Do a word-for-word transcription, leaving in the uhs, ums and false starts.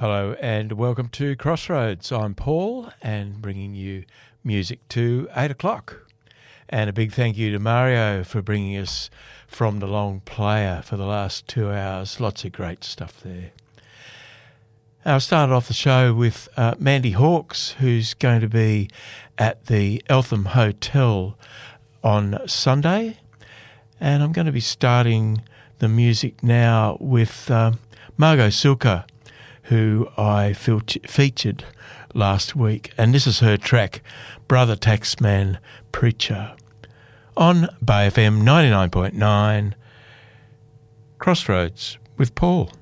Hello and welcome to Crossroads. I'm Paul and bringing you music to eight o'clock. And a big thank you to Mario for bringing us From the Long Player for the last two hours. Lots of great stuff there. I started off the show with uh, Mandy Hawkes, who's going to be at the Eltham Hotel on Sunday. And I'm going to be starting the music now with uh, Margot Silka, who I fe- featured last week. And this is her track, Brother Taxman Preacher, on Bay F M ninety-nine point nine, Crossroads with Paul.